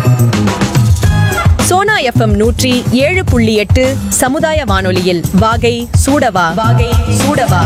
Sona FM 107.8 சமுதாய வானொலியில் வாகை சூடவா வாகை சூடவா.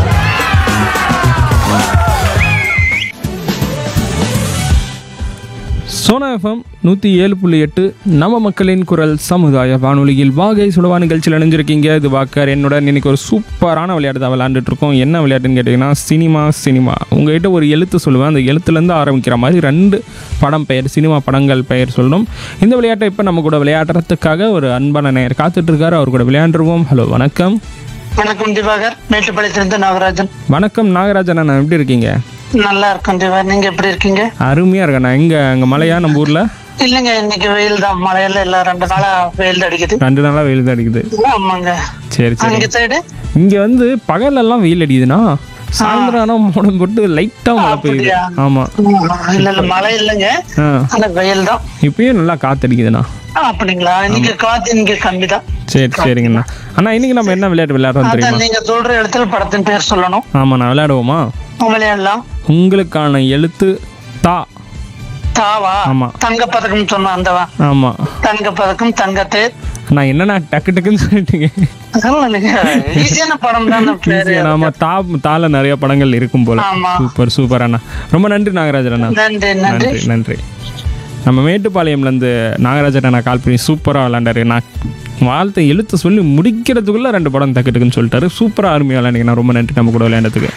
சோனா எஃப்எம் 107.8 நம்ம மக்களின் குரல் சமுதாய வானொலியில் வாகை சுடவா நிகழ்ச்சியில் இணைஞ்சிருக்கீங்க. இது வாக்கர். என்னோட இன்னைக்கு ஒரு சூப்பரான விளையாட்டு தான் விளையாண்டுட்டு இருக்கோம். என்ன விளையாட்டுன்னு கேட்டிங்கன்னா சினிமா. உங்ககிட்ட ஒரு எழுத்து சொல்லுவேன். அந்த எழுத்துலேருந்து ஆரம்பிக்கிற மாதிரி 2 படம் பெயர், சினிமா படங்கள் பெயர் சொல்லணும். இந்த விளையாட்டை இப்போ நம்ம கூட விளையாடுறதுக்காக ஒரு அன்பான நேயர் காத்துட்டு இருக்காரு. அவர் கூட விளையாண்டுருவோம். ஹலோ, வணக்கம். வணக்கம் திவாகர், மேட்டுப்பாளையத்திலிருந்து நாகராஜன். வணக்கம் நாகராஜன் அண்ணா, எப்படி இருக்கீங்க? நல்லா இருக்கும் திவாகர், நீங்க எப்படி இருக்கீங்க? அருமையாக இருக்கண்ணா. அங்கே மழையா நம்ம ஊரில்? இல்லைங்க, இன்னைக்கு வெயில் தான். மழையில இல்ல, 2 நாளா வெயில் அடிக்குது. 2 நாளாக வெயில் தான் அடிக்குது. ஆமாங்க. சரி. அங்க சைடு இங்க வந்து பகலெல்லாம் வெயில் அடிக்குதுன்னா சாயந்தரம் ஆனா மோடம் போட்டு லைட்டா மழை பெய்யுது. ஆமா, இல்ல மழை இல்லைங்க, ஆனா வெயில் தான். இப்பயும் நல்லா காத்தடிக்குதுண்ணா. அப்படிங்களா? இன்னைக்கு காத்து இங்க கம்மிதான். சரிங்கண்ணா. அண்ணா, இன்னைக்கு நம்ம என்ன விளையாட்டு விளையாடுறோம் தெரியுமா? நீங்க சொல்ற இடத்துல படத்தின் பேர் சொல்லணும். ஆமாண்ணா, விளையாடுவோமா? விளையாடலாம். உங்களுக்கான எழுத்து தா. தாவா? ஆமா. தங்க பதக்கம் சொன்ன அந்தவா? ஆமா. தங்க பதக்கம், தங்கத்தேர். நான் என்னண்ணா டக்குன்னு சொல்லிட்டீங்க. ஈஸியான படம் தான் பேரு. ஆமா, தால நிறைய படங்கள் இருக்கும் போல. சூப்பர் அண்ணா. ரொம்ப நன்றி நாகராஜன் அண்ணா. நன்றி. நம்ம மேட்டுப்பாளையம்லேருந்து நாகராஜன் அண்ணா கால் பண்ணி சூப்பராக விளாண்டாரு. நான் வாழ்த்தை எழுத்து சொல்லி முடிக்கிறதுக்குள்ள 2 படம் டக்குன்னு சொல்லிட்டாரு. சூப்பராக அருமையாக விளையாண்டிங்க. நான் ரொம்ப நன்றி நம்ம கூட விளையாண்டதுக்கு.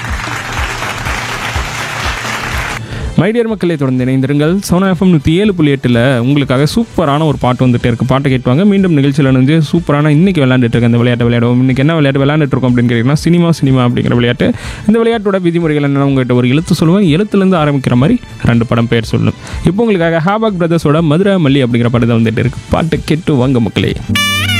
மைடியர் மக்களை தொடர்ந்து இணைந்திருங்கள். சோனா எஃப்எம் 107.8 உங்களுக்காக சூப்பரான ஒரு பாட்டு வந்துட்டே இருக்கு. பாட்டை கேட்டுவாங்க. மீண்டும் நிகழ்ச்சியில் வந்து சூப்பரான இன்னைக்கு விளையாண்டுட்டு இருக்க இந்த விளையாட்டு விளையாடுவோம். இன்னைக்கு என்ன விளையாட்டு விளையாண்டுட்டு இருக்கோம் அப்படின்னு கேட்டீங்கன்னா சினிமா அப்படிங்கிற விளையாட்டு. இந்த விளையாட்டோட விதிமுறைகள் என்ன? உங்கள்கிட்ட ஒரு எழுத்து சொல்லுவேன். எழுத்துலேருந்து ஆரம்பிக்கிற மாதிரி 2 படம் பேர் சொல்லணும். இப்போ உங்களுக்காக ஹாபாக் பிரதர்ஸோட மதுரை மல்லி அப்படிங்கிற படத்தை வந்துட்டு இருக்கு. பாட்டு கேட்டு வாங்க மக்களே.